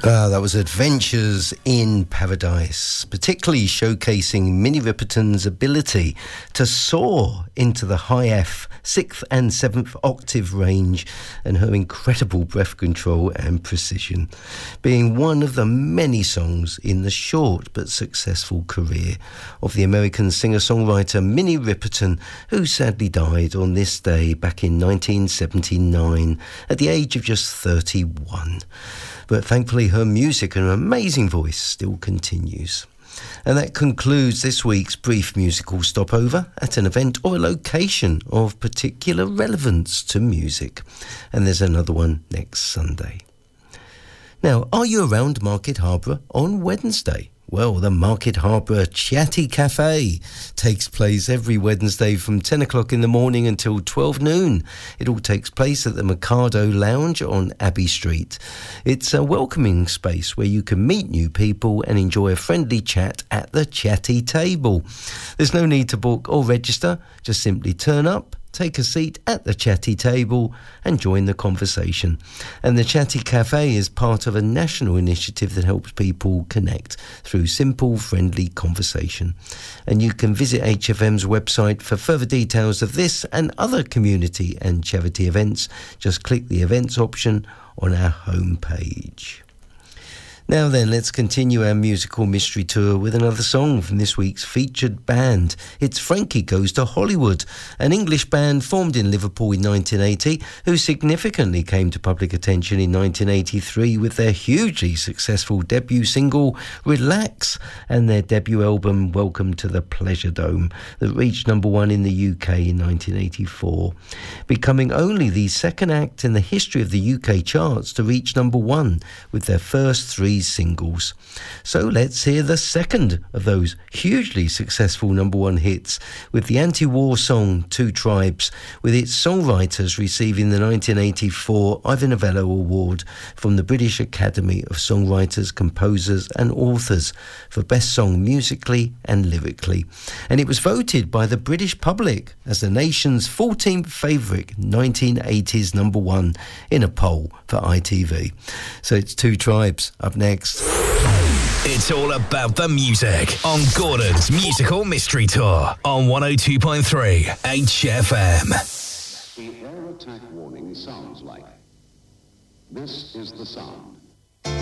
That was Adventures in Paradise, particularly showcasing Minnie Riperton's ability to soar into the high F, 6th and 7th octave range, and her incredible breath control and precision, being one of the many songs in the short but successful career of the American singer-songwriter Minnie Riperton, who sadly died on this day back in 1979 at the age of just 31. But thankfully her music and her amazing voice still continues. And that concludes this week's brief musical stopover at an event or a location of particular relevance to music. And there's another one next Sunday. Now, are you around Market Harborough on Wednesday? Well, the Market Harborough Chatty Cafe takes place every Wednesday from 10 o'clock in the morning until 12 noon. It all takes place at the Mikado Lounge on Abbey Street. It's a welcoming space where you can meet new people and enjoy a friendly chat at the chatty table. There's no need to book or register, just simply turn up, take a seat at the chatty table and join the conversation. And the Chatty Cafe is part of a national initiative that helps people connect through simple, friendly conversation. And you can visit HFM's website for further details of this and other community and charity events. Just click the events option on our homepage. Now then, let's continue our musical mystery tour with another song from this week's featured band. It's Frankie Goes to Hollywood, an English band formed in Liverpool in 1980, who significantly came to public attention in 1983 with their hugely successful debut single, Relax, and their debut album, Welcome to the Pleasure Dome, that reached number one in the UK in 1984, becoming only the second act in the history of the UK charts to reach number one with their first three singles. So let's hear the second of those hugely successful number one hits with the anti-war song Two Tribes, with its songwriters receiving the 1984 Ivor Novello Award from the British Academy of Songwriters, Composers and Authors for Best Song Musically and Lyrically. And it was voted by the British public as the nation's 14th favourite 1980s number one in a poll for ITV. So it's Two Tribes up next. It's all about the music on Gordon's Musical Mystery Tour on 102.3 HFM. The air attack warning sounds like. This is the sound.